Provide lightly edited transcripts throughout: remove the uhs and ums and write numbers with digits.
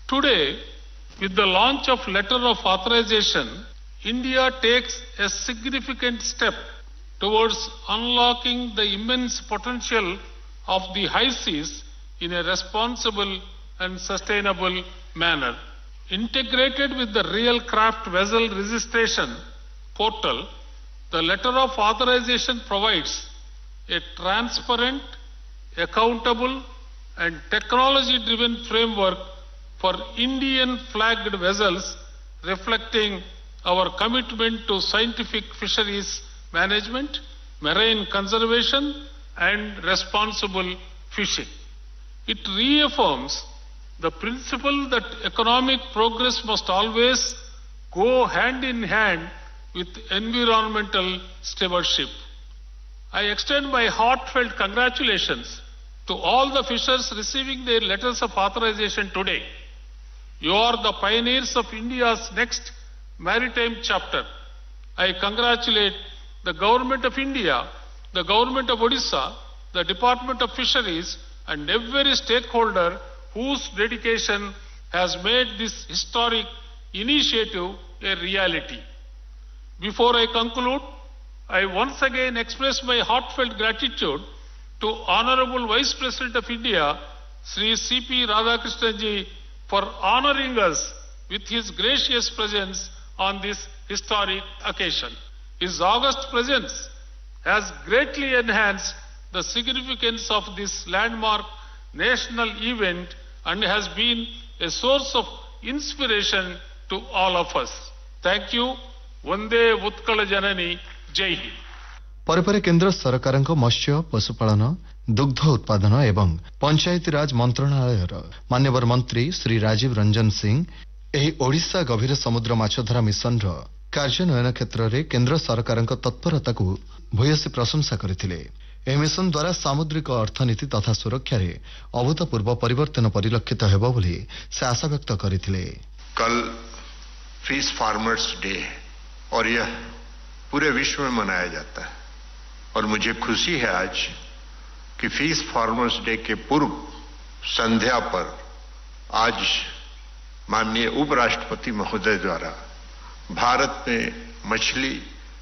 Today, with the launch of letter of authorization, India takes a significant step towards unlocking the immense potential of the high seas in a responsible and sustainable manner. Integrated with the Real Craft Vessel Registration portal, the letter of authorization provides a transparent, accountable, and technology-driven framework for Indian flagged vessels, reflecting our commitment to scientific fisheries management, marine conservation, and responsible fishing. It reaffirms the principle that economic progress must always go hand in hand with environmental stewardship. I extend my heartfelt congratulations to all the fishers receiving their letters of authorization today. You are the pioneers of India's next maritime chapter. I congratulate the Government of India, the Government of Odisha, the Department of Fisheries, and every stakeholder whose dedication has made this historic initiative a reality. Before I conclude, I once again express my heartfelt gratitude to Honorable Vice President of India, Sri C.P. Radhakrishnan for honoring us with his gracious presence on this historic occasion. His august presence has greatly enhanced the significance of this landmark national event and has been a source of inspiration to all of us. Thank you. Vande Utkala Janani. Jai Hind. ପରେ କେନ୍ଦ୍ର ସରକାରଙ୍କ ମତ୍ସ୍ୟ ପଶୁପାଳନ ଦୁଗ୍ଧ ଉତ୍ପାଦନ ଏବଂ ପଞ୍ଚାୟତି ରାଜ ମନ୍ତ୍ରଣାଳୟର ମାନ୍ୟବର ମନ୍ତ୍ରୀ ଶ୍ରୀ ରାଜୀବ ରଞ୍ଜନ ସିଂ ଏହି ଓଡ଼ିଶା ଗଭୀର ସମୁଦ୍ର ମାଛଧରା ମିଶନର କାର୍ଯ୍ୟାନ୍ୱୟନ କ୍ଷେତ୍ରରେ କେନ୍ଦ୍ର ସରକାରଙ୍କ ତତ୍ପରତାକୁ ଭୂୟସୀ ପ୍ରଶଂସା କରିଥିଲେ। ଏହି ମିଶନ ଦ୍ୱାରା ସାମୁଦ୍ରିକ ଅର୍ଥନୀତି ତଥା ସୁରକ୍ଷାରେ ଅଭୂତପୂର୍ବ ପରିବର୍ତ୍ତନ ପରିଲକ୍ଷିତ ହେବ ବୋଲି ସେ ଆଶାବ୍ୟକ୍ତ କରିଥିଲେ। कल फिश फार्मर्स डे और यह पूरे विश्व में मनाया जाता है और मुझे खुशी है आज कि फिश फार्मर्स डे के पूर्व संध्या पर आज माननीय उपराष्ट्रपति महोदय द्वारा भारत में मछली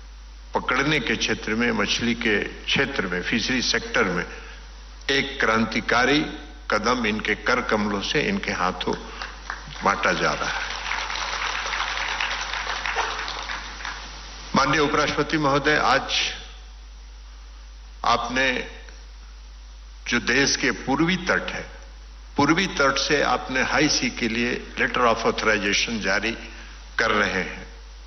पकड़ने के क्षेत्र में, मछली के क्षेत्र में, फिशरी सेक्टर में एक क्रांतिकारी कदम इनके कर कमलों से इनके हाथों बांटा जा रहा है। माननीय उपराष्ट्रपति महोदय, आज आपने जो देश के पूर्वी तट है, पूर्वी तट से आपने हाई सी के लिए लेटर ऑफ ऑथराइजेशन जारी कर रहे हैं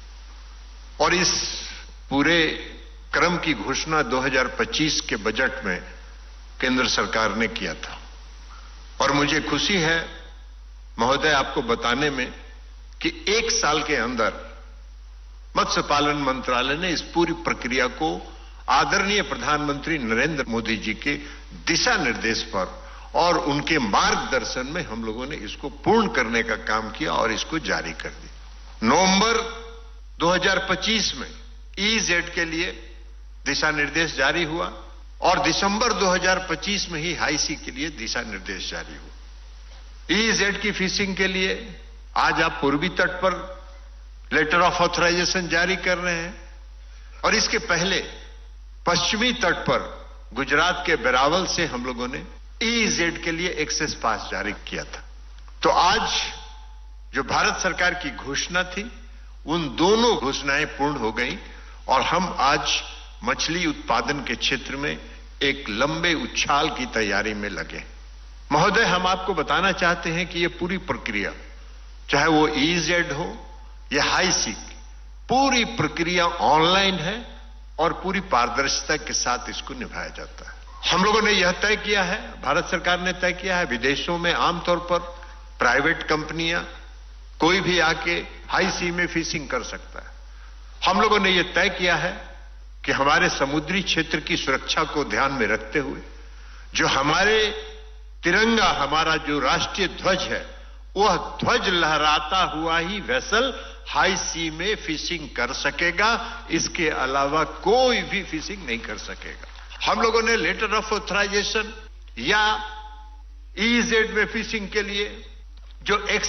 और इस पूरे क्रम की घोषणा 2025 के बजट में केंद्र सरकार ने किया था और मुझे खुशी है महोदय आपको बताने में कि एक साल के अंदर मत्स्य पालन मंत्रालय ने इस पूरी प्रक्रिया को आदरणीय प्रधानमंत्री नरेंद्र मोदी जी के दिशा निर्देश पर और उनके मार्गदर्शन में हम लोगों ने इसको पूर्ण करने का काम किया और इसको जारी कर दिया। नवंबर 2025 में EEZ के लिए दिशा निर्देश जारी हुआ और दिसंबर 2025 में ही हाई सी के लिए दिशा निर्देश जारी हुआ। EEZ की फिशिंग के लिए आज आप पूर्वी तट पर लेटर ऑफ ऑथराइजेशन जारी कर रहे हैं और इसके पहले पश्चिमी तट पर गुजरात के वेरावल से हम लोगों ने EEZ के लिए एक्सेस पास जारी किया था। तो आज जो भारत सरकार की घोषणा थी उन दोनों घोषणाएं पूर्ण हो गई और हम आज मछली उत्पादन के क्षेत्र में एक लंबे उछाल की तैयारी में लगे। महोदय, हम आपको बताना चाहते हैं कि यह पूरी प्रक्रिया, चाहे वो EEZ हो या हाई सी, पूरी प्रक्रिया ऑनलाइन है और पूरी पारदर्शिता के साथ इसको निभाया जाता है। हम लोगों ने यह तय किया है, भारत सरकार ने तय किया है, विदेशों में आमतौर पर प्राइवेट कंपनियां कोई भी आके हाई सी में फिशिंग कर सकता है। हम लोगों ने यह तय किया है कि हमारे समुद्री क्षेत्र की सुरक्षा को ध्यान में रखते हुए जो हमारे तिरंगा, हमारा जो राष्ट्रीय ध्वज है, वह ध्वज लहराता हुआ ही वेसल हाई सी में फिशिंग कर सकेगा, इसके अलावा कोई भी फिशिंग नहीं कर सकेगा। हम लोगों ने लेटर ऑफ ऑथराइजेशन या EEZ में फिशिंग के लिए जो